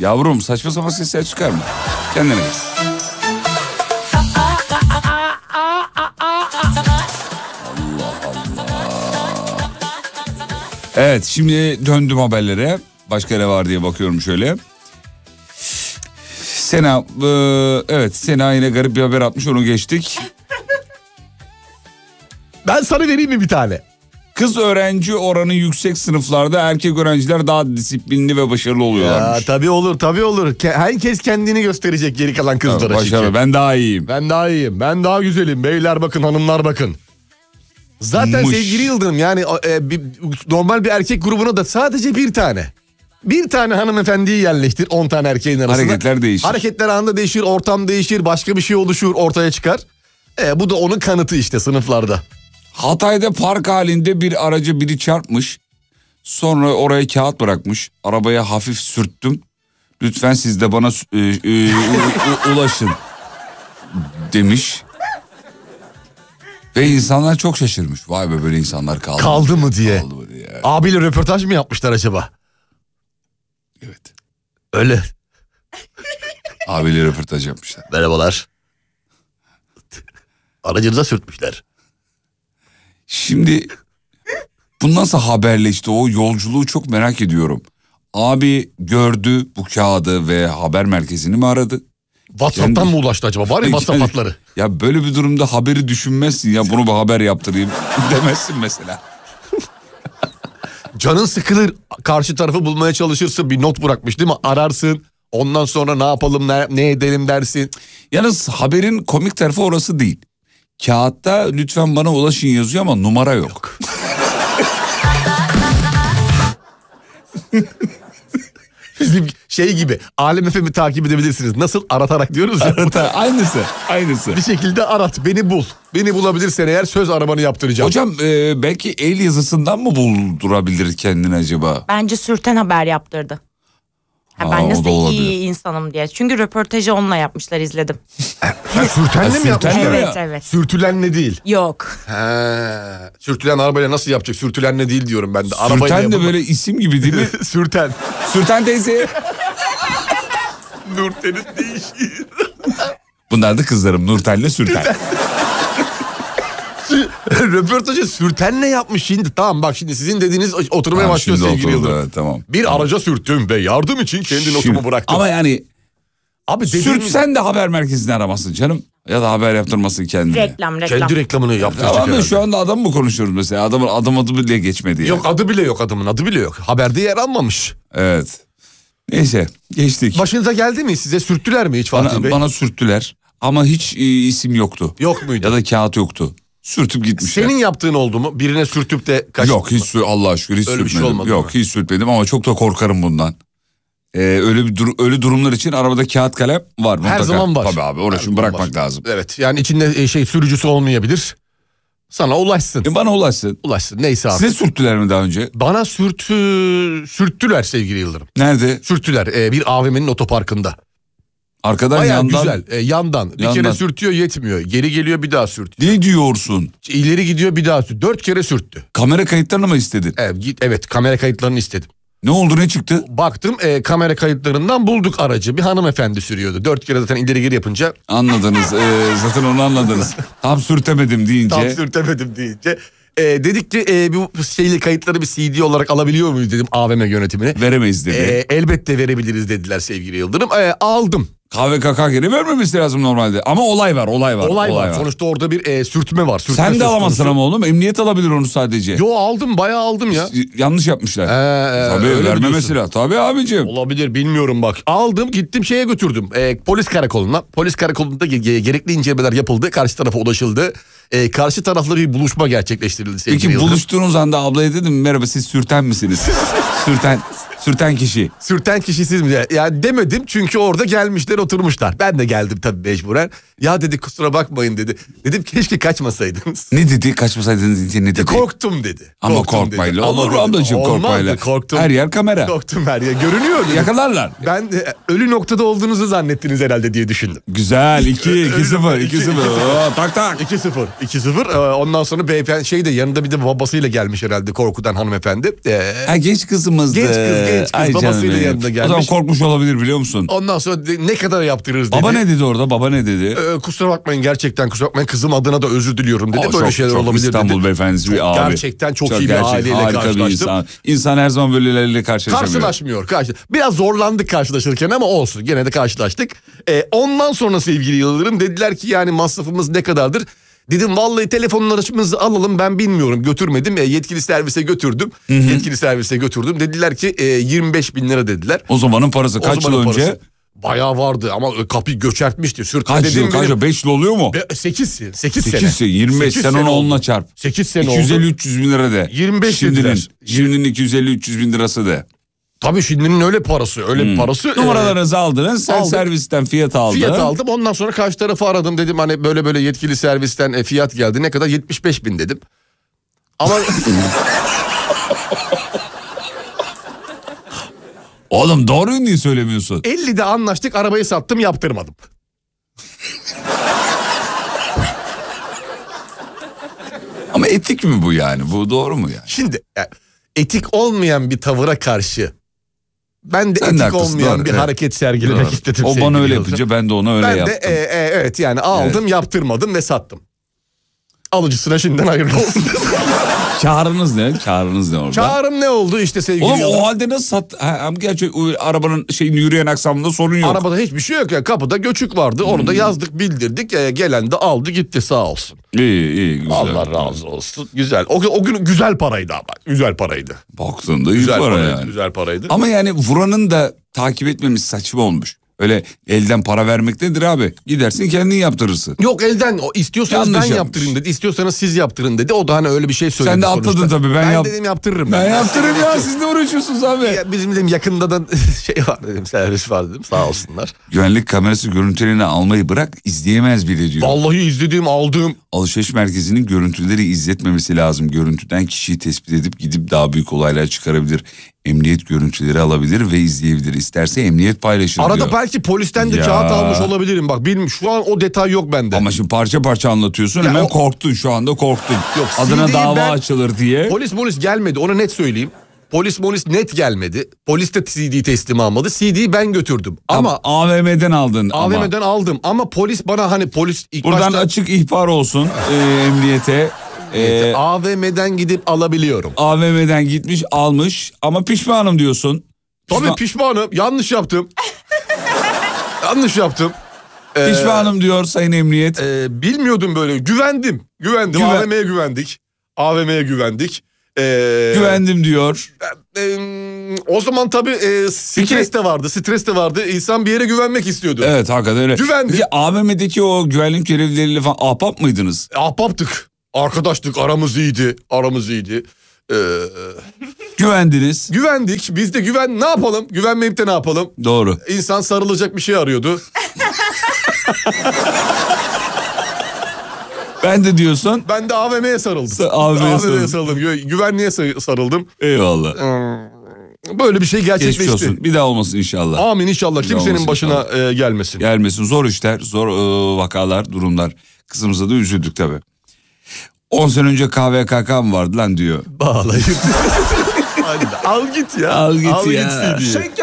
Yavrum saçma sapan sesler çıkarma. Kendine gel. Evet, şimdi döndüm haberlere. Başka ne var diye bakıyorum şöyle. Sena, evet Sena yine garip bir haber atmış, onu geçtik. Ben sana vereyim mi bir tane? Kız öğrenci oranı yüksek sınıflarda, erkek öğrenciler daha disiplinli ve başarılı oluyorlarmış. Ya, tabii olur. Herkes kendini gösterecek geri kalan kızlara. Başarılı, ben daha iyiyim. Ben daha güzelim. Beyler bakın, hanımlar bakın. Zaten sevgili Yıldırım, yani normal bir erkek grubuna da sadece bir tane hanımefendiyi yerleştir 10 tane erkeğin arasında. Hareketler değişir. Hareketler anında değişir, ortam değişir, başka bir şey oluşur, ortaya çıkar. Bu da onun kanıtı işte sınıflarda. Hatay'da park halinde bir araca biri çarpmış. Sonra oraya kağıt bırakmış. Arabaya hafif sürttüm. Lütfen siz de bana ulaşın demiş. Ve insanlar çok şaşırmış. Vay be, böyle insanlar kaldı. Kaldı mı diye. Kaldı mı diye. Abiyle röportaj mı yapmışlar acaba? Evet. Öyle. Abiyle röportaj yapmışlar. Merhabalar. Aracınıza sürtmüşler. Şimdi bu nasıl haberleşti, o yolculuğu çok merak ediyorum. Abi gördü bu kağıdı ve haber merkezini mi aradı? WhatsApp'tan mı ulaştı acaba? Var ya WhatsApp hatları. Ya böyle bir durumda haberi düşünmezsin ya, bunu bir haber yaptırayım demezsin mesela. Canın sıkılır, karşı tarafı bulmaya çalışırsın, bir not bırakmış değil mi? Ararsın, ondan sonra ne yapalım ne edelim dersin. Yalnız haberin komik tarafı orası değil. Kağıtta lütfen bana ulaşın yazıyor ama numara yok. Bizim şey gibi, Alem FM'i takip edebilirsiniz. Nasıl? Aratarak diyoruz ya. Aynısı. Bir şekilde arat, beni bul. Beni bulabilirsen eğer söz arabanı yaptıracağım. Hocam belki el yazısından mı buldurabilir kendini acaba? Bence sürten haber yaptırdı. Ben nasıl iyi insanım diye. Çünkü röportajı onunla yapmışlar, izledim. Sürtenle mi yapmışlar? Evet. Sürtülenle değil. Yok. Sürtülen arabayla nasıl yapacak? Sürtülenle değil diyorum ben de. Sürten de böyle isim gibi değil mi? Sürten. Sürten teyze. Nurten'in değişir. Bunlar da kızlarım, Nurten'le Sürten. Röportajı sürtenle yapmış şimdi. Tamam bak, şimdi sizin dediğiniz oturmaya başlıyor sevgili Yıldırım. Evet, tamam. Bir araca sürttüm ve yardım için kendi notumu bıraktım. Ama yani abi sürtsen de haber merkezini aramasın canım. Ya da haber yaptırmasın kendine. Reklam. Kendi reklamını yaptıracak. Tamam da herhalde. şu anda adam mı konuşuyoruz mesela? Adamın adı bile geçmedi yani. Yok, adı bile yok adamın, adı bile yok. Haberde yer almamış. Evet. Neyse, geçtik. Başınıza geldi mi? Size sürttüler mi hiç Fatih Bey? Bana sürttüler ama hiç isim yoktu. Yok muydu? Ya da kağıt yoktu. Sürtüp gitmişler. Senin yaptığın oldu mu? Birine sürtüp de kaçtın Yok, hiç Allah'a şükür hiç öyle sürtmedim. Bir şey olmadı yok, mı? hiç sürtmedim ama çok da korkarım bundan. Öyle durumlar için arabada kağıt kalem var mutlaka. Her zaman var. Tabii abi, orasını bırakmak lazım. Evet, yani içinde sürücüsü olmayabilir. Sana ulaşsın. Bana ulaşsın. Ulaşsın, neyse abi. Size sürttüler mi daha önce? Bana sürttüler sevgili Yıldırım. Nerede? Sürttüler bir AVM'nin otoparkında. Arkadan, Bayağı yandan. güzel. Yandan. Bir kere sürtüyor, yetmiyor. Geri geliyor, bir daha sürtüyor. Ne diyorsun? İleri gidiyor, bir daha sürtüyor. 4 kere sürttü. Kamera kayıtlarını mı istedin? Evet, kamera kayıtlarını istedim. Ne oldu, ne çıktı? Baktım kamera kayıtlarından bulduk aracı. Bir hanımefendi sürüyordu. 4 kere zaten ileri geri yapınca. Anladınız. Zaten onu anladınız. Tam sürtemedim deyince. Tam sürtemedim deyince. Dedik ki bu kayıtları bir CD olarak alabiliyor muyuz dedim AVM yönetimine. Veremeyiz dedi. Elbette verebiliriz dediler sevgili Yıldırım. Aldım. KVKK geri vermemesi lazım normalde. Ama olay var. Olay var. Sonuçta orada bir sürtme var. Sen de alamazsın ama oğlum. Emniyet alabilir onu sadece. Yo, aldım, bayağı aldım ya. Yanlış yapmışlar. Tabii vermemesi lazım. Tabii abicim. Olabilir, bilmiyorum bak. Aldım, gittim şeye götürdüm. Polis karakoluna. Polis karakolunda gerekli incelemeler yapıldı. Karşı tarafa ulaşıldı. Karşı tarafla bir buluşma gerçekleştirildi. Peki buluştuğunuz anda ablaya dedim merhaba, siz sürten misiniz? Sürten kişi. Sürten kişi siz mi? Yani demedim çünkü orada gelmişler, oturmuşlar. Ben de geldim tabii mecburen. Ya dedi, kusura bakmayın dedi. Dedim keşke kaçmasaydınız. Ne dedi, kaçmasaydınız ne dedi? Korktum dedi. Ama korkmayla olur ablacığım, korkmayla. Korktum. Her yer kamera. Korktum, her yer görünüyor. Yakalarlar. Ben ölü noktada olduğunuzu zannettiniz herhalde diye düşündüm. Güzel, 2-0. Tak. 2-0. Ondan sonra beyefendi yanında bir de babasıyla gelmiş herhalde korkudan hanımefendi. Genç kızımızdı. Genç genç Ay kız canım babasıyla benim. yanında O zaman gelmiş. korkmuş olabilir biliyor musun? Ondan sonra ne kadar yaptırırız dedi. Baba ne dedi orada? Baba ne dedi? Kusura bakmayın, gerçekten kusura bakmayın, kızım adına da özür diliyorum dedi. Böyle şeyler çok olabilir İstanbul dedi. beyefendisi bir abi. Gerçekten çok iyi bir aileyle harika karşılaştım. bir insan. İnsan her zaman böyleleriyle karşılaşamıyor. Karşılaşmıyor. Biraz zorlandık karşılaşırken ama olsun. Gene de karşılaştık. Ondan sonra sevgili Yıldırım dediler ki yani masrafımız ne kadardır? Dedim vallahi telefonlarımızı alalım, ben bilmiyorum, götürmedim. Yetkili servise götürdüm. Yetkili servise götürdüm. Dediler ki 25 bin lira dediler. O zamanın parası kaç yıl önce? Bayağı vardı ama kapıyı göçertmişti. Kaç yıl? 5 yıl oluyor mu? 8 sene. 8 25 sen onu onunla çarp. 8 sene oldu. 250-300 bin lira de. 25 dediler. Şimdinin 250-300 bin lirası de. Tabii şimdinin öyle parası, öyle bir parası. Numaralarınızı aldınız, sen aldım. Servisten fiyat aldın. Fiyat aldım, ondan sonra karşı tarafı aradım, dedim hani böyle böyle yetkili servisten fiyat geldi, ne kadar? 75 bin dedim. Ama Oğlum doğruyu niye söylemiyorsun? 50'de anlaştık, arabayı sattım, yaptırmadım. Ama etik mi bu yani? Bu doğru mu yani? Şimdi etik olmayan bir tavıra karşı ben de Sen de etik haklısın, olmayan doğru, bir evet. hareket sergilemek istedim. O sevgili bana öyle Yıldırım. yapınca ben de ona öyle Ben yaptım. de evet yani aldım, yaptırmadım ve sattım. Alıcısına şimdiden hayırlı olsun. Karınız ne? Karınız ne orada? Çağrım ne oldu işte sevgili Oğlum Yıldırım? o halde nasıl sat? Gerçi arabanın yürüyen aksamında sorun yok. Arabada hiçbir şey yok ya, kapıda göçük vardı, onu da yazdık, bildirdik, gelen de aldı gitti, sağ olsun. İyi güzel. Allah razı olsun, güzel. O gün güzel paraydı ama, güzel paraydı. Baktığında iyi Güzel para paraydı, yani. güzel paraydı. Ama yani vuranın da takip etmemiz saçma olmuş. Öyle elden para vermek nedir abi? Gidersin kendin yaptırırsın. Yok elden, istiyorsanız Yanlış ben yapmış. yaptırayım dedi, istiyorsanız siz yaptırın dedi. O da hani öyle bir şey söyledi. Sen de sonuçta. atladın tabii. Ben dedim yaptırırım. Ben yaptırırım ya, siz ne uğraşıyorsunuz abi? Ya bizim dedim yakında da şey var dedim, servis var dedim, sağ olsunlar. Güvenlik kamerası görüntülerini almayı bırak, izleyemez bile diyor. Vallahi izledim, aldım. Alışveriş merkezinin görüntüleri izletmemesi lazım. Görüntüden kişiyi tespit edip gidip daha büyük olaylar çıkarabilir. Emniyet görüntüleri alabilir ve izleyebilir. İsterse emniyet paylaşır Arada diyor. belki polisten de Ya. kağıt almış olabilirim, bak bilmiyorum, şu an o detay yok bende. Ama şimdi parça parça anlatıyorsun, Ya hemen o- korktun, şu anda korktun. Yok, Adına CD'yi dava ben- açılır diye. Polis gelmedi, onu net söyleyeyim. Polis net gelmedi. Polis de CD teslim almadı. CD'yi ben götürdüm. Ama AVM'den aldın ama. AVM'den aldım. Ama polis bana hani polis ilk Buradan başta açık ihbar olsun emniyete. AVM'den gidip alabiliyorum. AVM'den gitmiş almış ama pişmanım diyorsun. Tabii pişmanım. Yanlış yaptım. Yanlış yaptım. Pişmanım diyor sayın emniyet. Bilmiyordum böyle. Güvendim. AVM'ye güvendik. AVM'ye güvendik. Güvendim diyor. O zaman tabii stres de vardı. İnsan bir yere güvenmek istiyordu. Evet hakikaten öyle. Güvendim. Peki AVM'deki o güvenlik görevlileriyle falan ahbap mıydınız? Ahbaptık. Arkadaştık. Aramız iyiydi. Güvendiniz. Güvendik. Biz de ne yapalım? Güvenmeyip de ne yapalım? Doğru. İnsan sarılacak bir şey arıyordu. Ben de diyorsun. Ben de AVM'ye sarıldım. AVM'ye sarıldım. Güvenliğe sarıldım. Eyvallah. Böyle bir şey Geçmiş gerçekleşti. olsun. Bir daha olmasın inşallah. Amin inşallah. Bir daha Kimsenin olmasın başına gelmesin. Gelmesin. Zor işler, zor vakalar, durumlar. Kızımıza da üzüldük tabii. 10 sene önce KVKK mı vardı lan diyor. Bağlayıp. Al git ya. Al git ya. CD'yi.